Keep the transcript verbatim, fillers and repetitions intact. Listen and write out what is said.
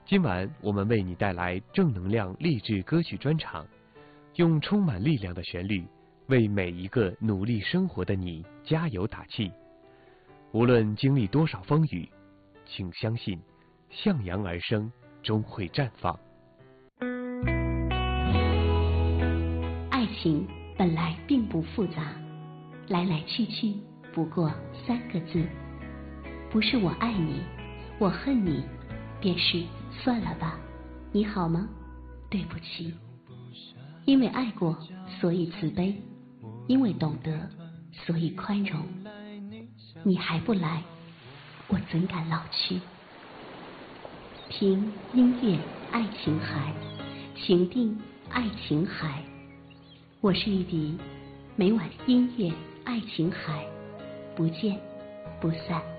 今晚我们为你带来正能量励志歌曲专场，用充满力量的旋律为每一个努力生活的你加油打气。无论经历多少风雨，请相信向阳而生终会绽放。 爱情本来并不复杂，来来去去不过三个字，不是我爱你，我恨你，便是算了吧，你好吗？对不起。因为爱过，所以慈悲；因为懂得，所以宽容。你还不来，我怎敢老去？听音乐爱琴海，情定爱琴海。我是玉笛，每晚音乐爱琴海，不见不散。